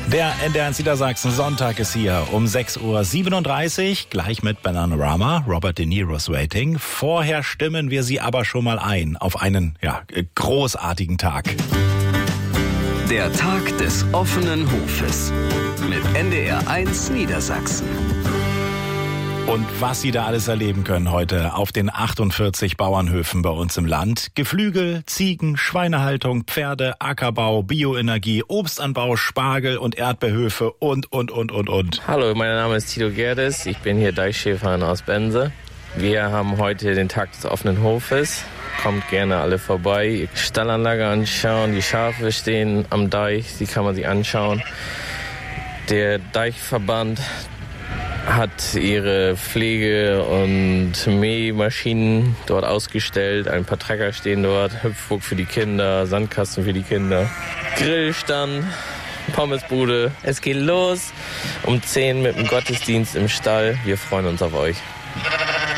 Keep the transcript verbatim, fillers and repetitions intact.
Der N D R eins Niedersachsen Sonntag ist hier um sechs Uhr siebenunddreißig, gleich mit Bananarama, Robert De Niro's Waiting. Vorher stimmen wir Sie aber schon mal ein auf einen ja, großartigen Tag. Der Tag des offenen Hofes mit N D R eins Niedersachsen. Und was Sie da alles erleben können heute auf den achtundvierzig Bauernhöfen bei uns im Land. Geflügel, Ziegen, Schweinehaltung, Pferde, Ackerbau, Bioenergie, Obstanbau, Spargel und Erdbeerhöfe und, und, und, und, und. Hallo, mein Name ist Tito Gerdes, ich bin hier Deichschäfer aus Bense. Wir haben heute den Tag des offenen Hofes. Kommt gerne alle vorbei, Stallanlage anschauen, die Schafe stehen am Deich, die kann man sich anschauen. Der Deichverband hat ihre Pflege- und Mähmaschinen dort ausgestellt. Ein paar Trecker stehen dort, Hüpfburg für die Kinder, Sandkasten für die Kinder, Grillstand, Pommesbude. Es geht los um zehn mit dem Gottesdienst im Stall. Wir freuen uns auf euch.